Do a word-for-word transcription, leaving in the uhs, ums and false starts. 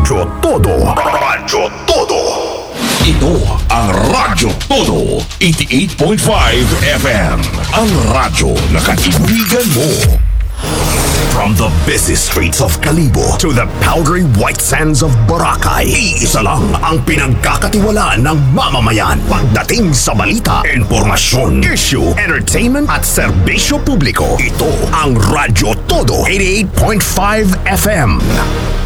Radyo Todo. Radyo Todo. Ito ang Radyo Todo. eighty-eight point five F M. Ang radyo na kaibigan mo. From the busy streets of Kalibo to the powdery white sands of Boracay, iisa lang ang pinagkakatiwalaan ng mamamayan pagdating sa balita, informasyon, issue, entertainment at serbisyo publiko. Ito ang Radyo Todo eighty-eight point five F M.